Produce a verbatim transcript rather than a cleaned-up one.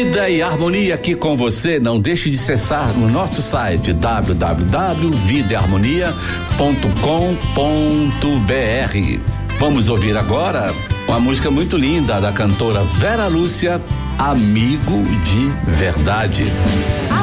Vida e harmonia aqui com você. Não deixe de acessar no nosso site w w w ponto vida e harmonia ponto com ponto b r. Vamos ouvir agora uma música muito linda da cantora Vera Lúcia, Amigo de Verdade.